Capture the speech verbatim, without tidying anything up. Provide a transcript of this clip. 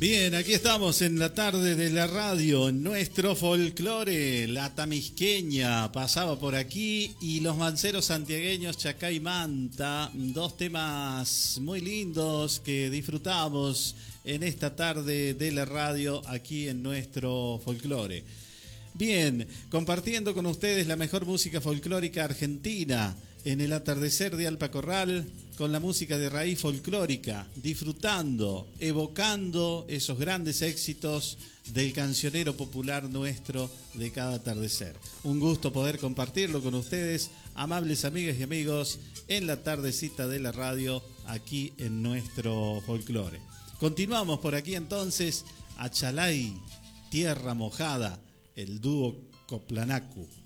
Bien, aquí estamos en la tarde de la radio, en nuestro folclore, la tamisqueña pasaba por aquí y los manceros santiagueños Chacá y Manta, dos temas muy lindos que disfrutamos en esta tarde de la radio aquí en nuestro folclore. Bien, compartiendo con ustedes la mejor música folclórica argentina en el atardecer de Alpa Corral, con la música de raíz folclórica, disfrutando, evocando esos grandes éxitos del cancionero popular nuestro de cada atardecer. Un gusto poder compartirlo con ustedes, amables amigas y amigos, en la tardecita de la radio aquí en nuestro folclore. Continuamos por aquí entonces, Achalay, Tierra Mojada, el dúo Coplanacu.